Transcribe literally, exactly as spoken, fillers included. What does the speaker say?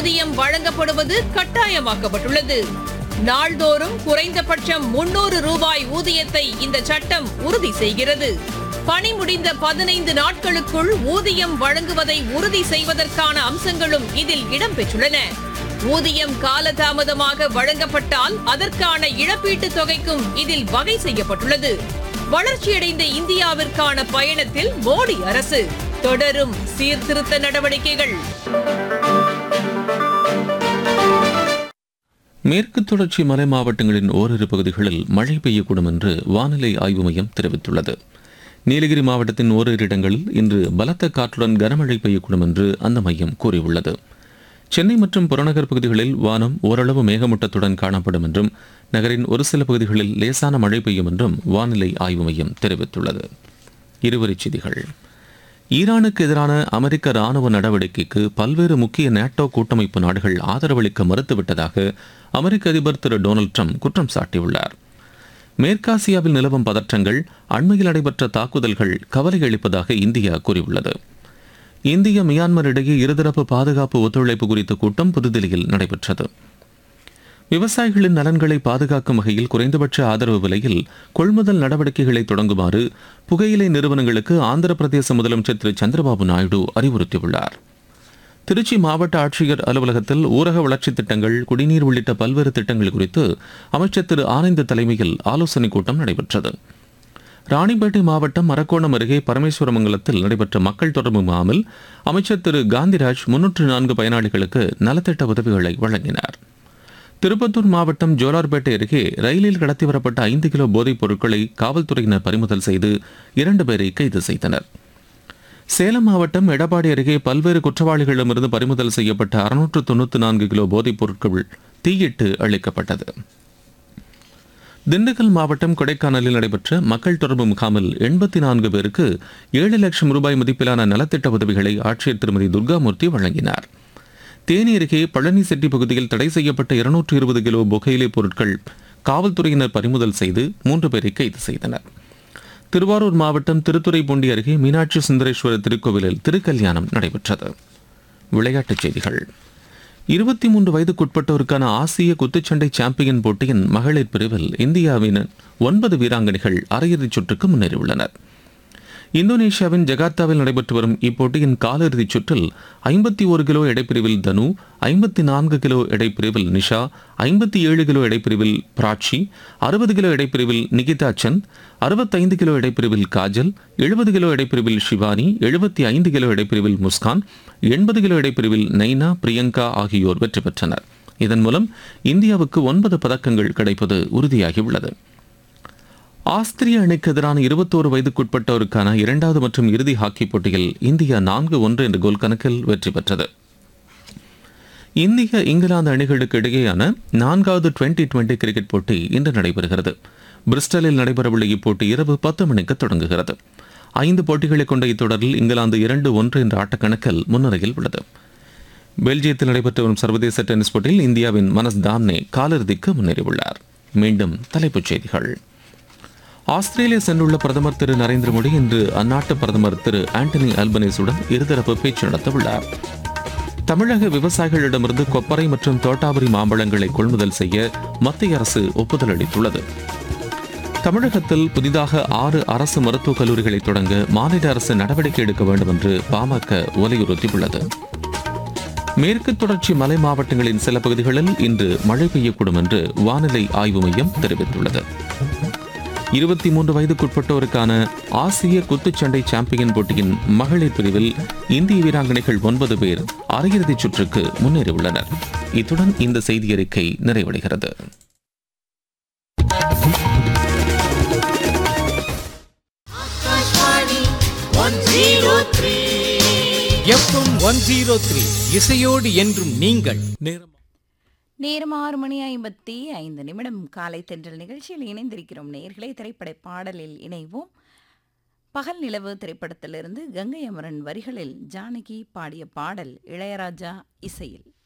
ஊதியம் வழங்கப்படுவது கட்டாயமாக்கப்பட்டுள்ளது. நாள்தோறும் குறைந்தபட்சம் முன்னூறு ரூபாய் ஊதியத்தை இந்த சட்டம் உறுதி செய்கிறது. பணி முடிந்த பதினைந்து நாட்களுக்குள் ஊதியம் வழங்குவதை உறுதி செய்வதற்கான அம்சங்களும் இதில் இடம்பெற்றுள்ளன. ஊதியம் காலதாமதமாக வழங்கப்பட்டால் அதற்கான இழப்பீட்டுத் தொகைக்கும் இதில் வகை செய்யப்பட்டுள்ளது. வளர்ச்சியடைந்த இந்தியாவிற்கான பயணத்தில் மோடி அரசு தொடரும் சீர்திருத்த நடவடிக்கைகள். மேற்கு தொடர்ச்சி மலை மாவட்டங்களின் ஓரிரு பகுதிகளில் மழை பெய்யக்கூடும் என்று வானிலை ஆய்வு மையம் தெரிவித்துள்ளது. நீலகிரி மாவட்டத்தின் ஓரிரு இடங்களில் இன்று பலத்த காற்றுடன் கனமழை பெய்யக்கூடும் என்று அந்த மையம் கூறியுள்ளது. சென்னை மற்றும் புறநகர் பகுதிகளில் வானம் ஓரளவு மேகமூட்டத்துடன் காணப்படும் என்றும் நகரின் ஒரு சில பகுதிகளில் லேசான மழை பெய்யும் என்றும் வானிலை ஆய்வு மையம் தெரிவித்துள்ளது. இருவரிச் செய்திகள். ஈரானுக்கு எதிரான அமெரிக்க ராணுவ நடவடிக்கைக்கு பல்வேறு முக்கிய நேட்டோ கூட்டமைப்பு நாடுகள் ஆதரவளிக்க மறுத்துவிட்டதாக அமெரிக்க அதிபர் திரு டொனால்டு ட்ரம்ப் குற்றம் சாட்டியுள்ளார். மேற்காசியாவில் நிலவும் பதற்றங்கள், அண்மையில் நடைபெற்ற தாக்குதல்கள் கவலை அளிப்பதாக இந்தியா கூறியுள்ளது. இந்திய மியான்மர் இடையே இருதரப்பு பாதுகாப்பு ஒத்துழைப்பு குறித்த கூட்டம் புதுதில்லியில் நடைபெற்றது. விவசாயிகளின் நலன்களை பாதுகாக்கும் வகையில் குறைந்தபட்ச ஆதரவு விலையில் கொள்முதல் நடவடிக்கைகளை தொடங்குமாறு புகையிலை நிறுவனங்களுக்கு ஆந்திர பிரதேச முதலமைச்சர் திரு சந்திரபாபு நாயுடு அறிவுறுத்தியுள்ளார். திருச்சி மாவட்ட ஆட்சியர் அலுவலகத்தில் ஊரக வளர்ச்சித் திட்டங்கள், குடிநீர் உள்ளிட்ட பல்வேறு திட்டங்கள் குறித்து அமைச்சர் திரு ஆனந்த் தலைமையில் ஆலோசனைக் கூட்டம் நடைபெற்றது. ராணிப்பேட்டை மாவட்டம் மரக்கோணம் அருகே பரமேஸ்வரமங்கலத்தில் நடைபெற்ற மக்கள் தொடர்பு முகாமில் அமைச்சர் திரு காந்திராஜ் முன்னூற்று நான்கு பயனாளிகளுக்கு நலத்திட்ட உதவிகளை வழங்கினார். திருப்பத்தூர் மாவட்டம் ஜோலார்பேட்டை அருகே ரயிலில் கடத்தி வரப்பட்ட ஐந்து கிலோ போதைப் பொருட்களை காவல்துறையினர் பறிமுதல் செய்து இரண்டு பேரை கைது செய்தனர். சேலம் மாவட்டம் எடப்பாடி அருகே பல்வேறு குற்றவாளிகளிடமிருந்து பறிமுதல் செய்யப்பட்ட அறுநூற்று தொன்னூற்று நான்கு கிலோ போதைப் பொருட்கள் தீயிட்டு அளிக்கப்பட்டது. திண்டுக்கல் மாவட்டம் கொடைக்கானலில் நடைபெற்ற மக்கள் தொடர்பு முகாமில் எண்பத்தி நான்கு பேருக்கு ஏழு லட்சம் ரூபாய் மதிப்பிலான நலத்திட்ட உதவிகளை ஆட்சியர் திருமதி துர்காமூர்த்தி வழங்கினார். தேனி அருகே பழனி செட்டி பகுதியில் தடை செய்யப்பட்ட இருநூற்று இருபது கிலோ புகையிலை பொருட்கள் காவல்துறையினர் பறிமுதல் செய்து மூன்று பேரை கைது செய்தனர். திருவாரூர் மாவட்டம் திருத்துறைப்பூண்டி அருகே மீனாட்சி சுந்தரேஸ்வரர் திருக்கோவிலில் திருக்கல்யாணம் நடைபெற்றது. விளையாட்டுச் செய்திகள். இருபத்தி மூன்று வயதுக்குட்பட்டோருக்கான ஆசிய குத்துச்சண்டை சாம்பியன் போட்டியின் மகளிர் பிரிவில் இந்தியாவின் ஒன்பது வீராங்கனைகள் அரையிறுதிச் சுற்றுக்கு முன்னேறியுள்ளனர். இந்தோனேஷியாவின் ஜகார்த்தாவில் நடைபெற்று வரும் இப்போட்டியின் காலிறுதிச் சுற்றில் ஐம்பத்தி ஒரு கிலோ எடைப்பிரிவில் தனு, ஐம்பத்தி நான்கு கிலோ எடைப்பிரிவில் நிஷா, ஐம்பத்தி ஏழு கிலோ எடைப்பிரிவில் பிராச்சி, அறுபது கிலோ எடைப்பிரிவில் நிகிதா சந்த், அறுபத்தைந்து கிலோ எடைப்பிரிவில் காஜல், எழுபது கிலோ எடைப்பிரிவில் ஷிவானி, எழுபத்தி ஐந்து கிலோ எடைப்பிரிவில் முஸ்கான், எண்பது கிலோ எடைப்பிரிவில் நைனா, பிரியங்கா ஆகியோர் வெற்றி பெற்றனர். இதன் மூலம் இந்தியாவுக்கு ஒன்பது பதக்கங்கள் கிடைப்பது உறுதியாகியுள்ளது. ஆஸ்திரிய அணிக்கு எதிரான இருபத்தோரு வயதுக்குட்பட்டோருக்கான இரண்டாவது மற்றும் இறுதி ஹாக்கி போட்டியில் இந்தியா நான்கு ஒன்று என்ற கோல் கணக்கில் வெற்றி பெற்றது. இந்திய இங்கிலாந்து அணிகளுக்கு இடையேயான நான்காவது டுவெண்டி டுவெண்டி கிரிக்கெட் போட்டி இன்று நடைபெறுகிறது. பிரிஸ்டலில் நடைபெறவுள்ள இப்போட்டி இரவு பத்து மணிக்கு தொடங்குகிறது. ஐந்து போட்டிகளை கொண்ட இத்தொடரில் இங்கிலாந்து இரண்டு ஒன்று என்ற ஆட்டக்கணக்கில் முன்னிலையில் உள்ளது. பெல்ஜியத்தில் நடைபெற்று வரும் சர்வதேச டென்னிஸ் போட்டியில் இந்தியாவின் மனஸ் தாம்னே காலிறுதிக்கு முன்னேறியுள்ளார். மீண்டும் தலைப்புச் செய்திகள். ஆஸ்திரேலியா சென்றுள்ள பிரதமர் திரு நரேந்திர மோடி இன்று அந்நாட்டு பிரதமர் திரு ஆண்டனி அல்பனீஸுடன் இருதரப்பு பேச்சு நடத்தவுள்ளார். தமிழக விவசாயிகளிடமிருந்து கொப்பரை மற்றும் தோட்டாபுரி மாம்பழங்களை கொள்முதல் செய்ய மத்திய அரசு ஒப்புதல் அளித்துள்ளது. தமிழகத்தில் புதிதாக ஆறு அரசு மருத்துவக் கல்லூரிகளை தொடங்க மாநில அரசு நடவடிக்கை எடுக்க வேண்டும் என்று பாமக வலியுறுத்தியுள்ளது. மேற்கு தொடர்ச்சி மலை மாவட்டங்களின் சில பகுதிகளில் இன்று மழை பெய்யக்கூடும் என்று வானிலை ஆய்வு மையம் தெரிவித்துள்ளது. இருபத்தி மூன்று வயதுக்குட்பட்டோருக்கான ஆசிய குத்துச்சண்டை சாம்பியன் போட்டியின் மகளிர் பிரிவில் இந்திய வீராங்கனைகள் ஒன்பது பேர் அரையிறுதிச் சுற்றுக்கு முன்னேறியுள்ளனர். இத்துடன் இந்த செய்தி அறிக்கை நிறைவடைகிறது. இசையோடு என்றும் நீங்கள். நேரம் ஆறு மணி ஐம்பத்தி ஐந்து நிமிடம். காலை தென்றல் நிகழ்ச்சியில் இணைந்திருக்கிறோம் நேயர்களே. திரைப்பட பாடலில் இணைவோம். பகல் நிலவு திரைப்படத்திலிருந்து கங்கை அமரன் வரிகளில் ஜானகி பாடிய பாடல் இளையராஜா இசையில்.